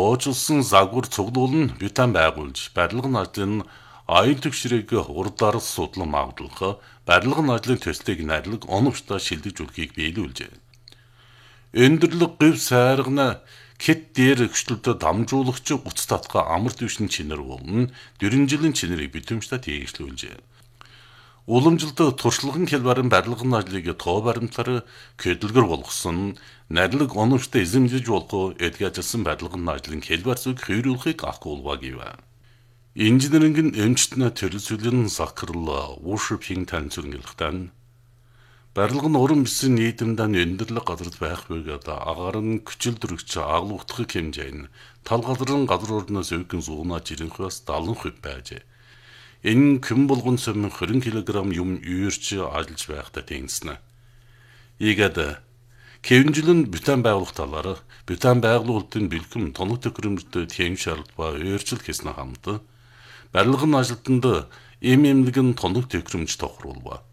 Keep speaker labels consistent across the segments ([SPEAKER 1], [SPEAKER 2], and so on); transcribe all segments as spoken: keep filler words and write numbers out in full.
[SPEAKER 1] тоожилсон загвар цуглуул нь бютан байгуулж, барилгын ажлын аюул төвшрийг урдаар судлан магадуулах, барилгын ажлын төслийг найрлаг оновчтой шилжиж үлхийг биелүүлжээ. Өндөрлөг гив сайргана кет дээр хөшлөлтөд дамжуулагч гуц татга амар төвшин чинэр уулна дөрвөн жилийн чинэрийг битэмжтэй тэгшлүүлжээ. Уламжилт туршлагын хэлбэрэн барилгын ажлыг тоо баримтаар көдөлгөр болгосон найрлаг оновчтой эзэмжиж болох эдгэжсэн барилгын ажлын хэлбэр зүг хөрүүлэхийг ахгуулва гэв. Инженеринг эмчтнэ төрөлсөлн сакрал worshiping танцүргэлхтэн барилгын уран бисэн нийтэмдэн өндөрлөг газарт байх бөгөөд агаар нь күчил дөрөгч агуулгах хэмжээ нь тал газрын газар орноос өвгөн зуунаа жирэнхээс далан хөв байжээ. Энэ күн болгон сөмөн хорин килограмм юм үйрч ажиллаж байхдаа тэнгиснэ. Ийгэд Кевинжилэн бютан байгуулах талаар бютан байгуулалтын бэлгэм тоног төхөөрөмжтэй тэм шаардлагаа өөрчлөлт хийснэ хамт барилгын ажилтнанд эм эмнэлгэн тоног төхөөрөмж тохируулва.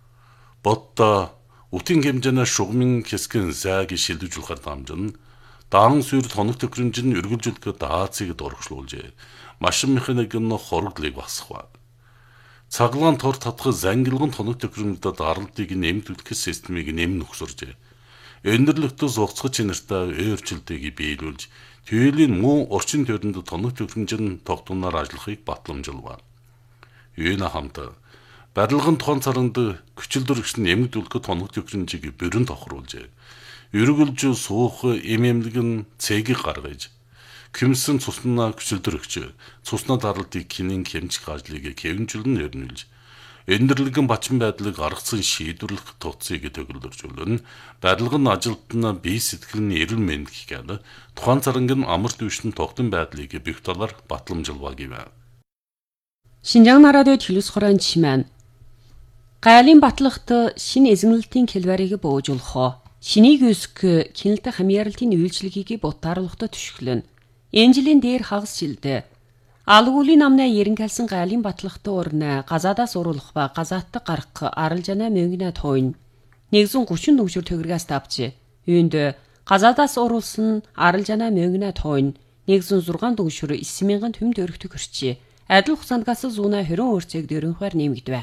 [SPEAKER 1] Ботта утин хэмжээний шугмын хэсгэн зайг шилдэж улахар дамжин даан сүр тоног төхөөрөмж нь үргэлжлүүлэхэд даацыг дургшлуулжээ. Машин механикийн хоригдлыг басхва. Цаглаан тор татах зангилгын тоног төхөөрөмжөд аралдыг нэмэгдүүлэх системийг нэмэн өгсөржээ. Өндөрлөгтөс угцах чинартай өөрчлөлтийг биелүүлж, төвлийн муу орчин тойронд тоног төхөөрөмжийн тогтунаар ажиллахыг батламжилва. Юуна хамт барилгын тухайн царанд күчил дөрөгч нь нэмэгдүүлэх тоног төхөөрөмжийг бүрэн тохируулжээ. Өргөлж суух эм эмнэлгэн цэгийг гаргаж Кэмсэн цуснаа күчилдөрөгч, цуснаа даралтыг кинийн хэмжих ажлыг Кевинжилэн өрнүүлж, өндөрлөгөн бачин байдлыг аргацсан шийдвэрлэх туцыг төгөлдөржүүлэн, барилгын ажилтнаа бие сэтгэл нь эрүүл мэнд гэхэд, тухайн царангийн амар төвшин тогтсон байдлыг бүх талаар батламжилва гэв.
[SPEAKER 2] Шинжаан радиод хэлс хорон чимэн. Гайлын батлагт шинэ эзэмнэлтийн хэлбэрийг бууж болох, шинийг үсэх кинэлтэй хамьяаралтын үйлчлэгийг бутааруулахад түшгэлэн. Энжилийн дээр хагас шилдэ. Алгуулийн намнаа ерөнхэлсэн гайлын батлагт урна газаадаас уруулах ба газааттай гарах аралжана мөнгөнэ тойн нэгэн гучин дөнгөөр төгрөгөөс тавч. Үүнд газаадаас уруулсан аралжана мөнгөнэ тойн нэгэн зургаан дөнгөөр эссэн мянган төм дөрөвт хөрчи. Адил хугацаандгаас зүүнэ хорин өөрцөг дөрөнхөр нэмэгдэв.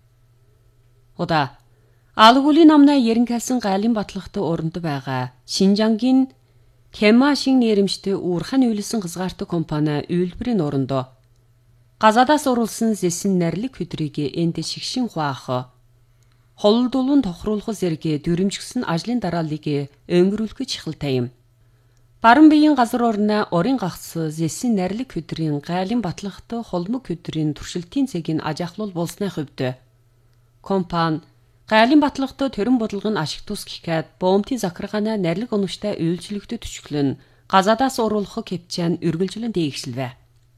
[SPEAKER 2] Ода алгуулийн намнаа ерөнхэлсэн гайлын батлагт уранд байгаа Шинжангийн Кема шиг нэрэмжтэй уурхан үйлсэн хязгаартай компани үйлдвэрийн орондоо газаадаас уруулсан зэсэн нэрлэг хөдрийг энд шигшин хуаах холдуулан тохируулах зэрэг дүрмжгсэн ажлын дарааллыг өнгөрүүлэх чихэлтэй юм. Баран биеийн газар орны орын гагц зэсэн нэрлэг хөдрийн гайлын батлагт холмог хөдрийн туршилтын цэгийн ажиахлуул болсны хувьд компани гайлын батлагт төрөн бодлогын ашигтус гэхэд боомтын захиргааны нэрлэг оновчтой үйлчлэгдэд төчглөн газаадаас уруулах хэмжээнд үргэлжлэн дээгшилвэ.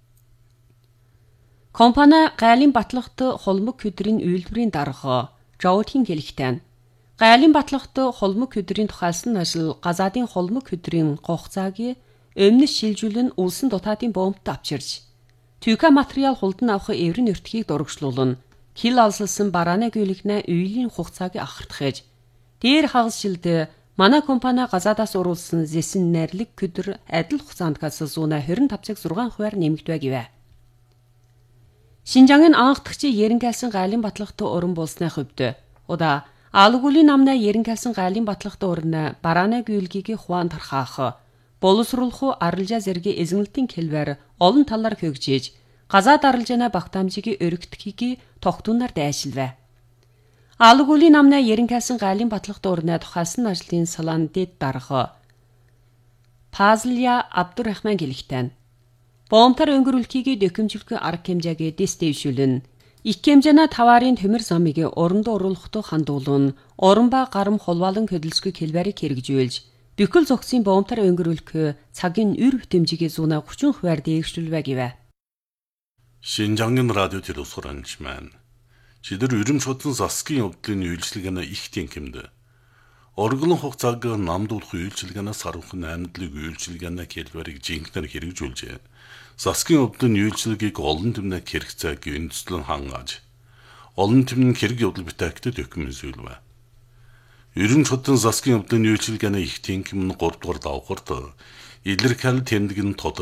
[SPEAKER 2] Компани гайлын батлагт холмог хөдрийн үйлдвэрийн дарга Жоутийн хэлэхдээ гайлын батлагт холмог хөдрийн тухайлсан ажил газаадын холмог хөдрийн гогцааг өмнөс шилжүүлэн улсын дутаатын боомт авчирч түйка материал хулдан авах эврэн өртгийг дурагшлуулна. Хил алсалсан барааны гүйлгнэ үйлийн хугацааг ахартахэж дээр хагас шилдэ манай компани газаадаас уруулсан зэсэн нэрлэг көдөр адил хугацаандгаас зүүнэ хорин тавцаг зургаан хувиар нэмэгдэв гэв. Шинжаангийн анхдагчийн ерөнхэлсэн гайлын батлагт уран болсны хувьд удаа алгуулийн намнаа ерөнхэлсэн гайлын батлагт урна барааны гүйлгийг хуаан тархаах боловсруулах арилжаа зэрэг эзэмнэлтийн хэлбэр олон талаар хөгжиж газаад аралжаана багтаамжийг өргөтгөхийг тогтунаар дайшилвэ. Алгуулийн намнаа ерөнхэлсэн гайлын батлагт урна тухайлсан ажлын салаан дэд дарга Пазлия Абдурахман гэлэгтэн. Боомтар өнгөрүүлэхийг дэкэмжлэх арга хэмжээг дэстэвшүүлэн их хэмжээний таварын төмөр замыг оронд оруулахад хандуулан орон ба гарам холвалан хөдөлсгөх хэлбэрийг хэрэгжүүлж бүхэл зохисын боомтар өнгөрүүлэх цагийн үр хэмжээг зүүнэ гучин хувиар дээгшүүлвэ гэв.
[SPEAKER 1] Шинжаангийн радио телевизоранч маань Шидэр үрим шудан засгийн явдлын үйлчилгээний их тэнхимд орглон хугацааг намдуулах үйлчилгээнээс харуулах найрамдлыг үйлчилгээний хэлбэрийг жинхэнээр хэрэгжүүлжээ. Засгийн явдлын үйлчилгээг олон түмний хэрэгцээг үндэслэн хангааж олон түмний хэрэг явдал бүтээгдэд документжүүлвэ. Үрим шудан засгийн явдлын үйлчилгээний их тэнхим нь гурав дахь давхарт илэрхийлэл тэмдэг нь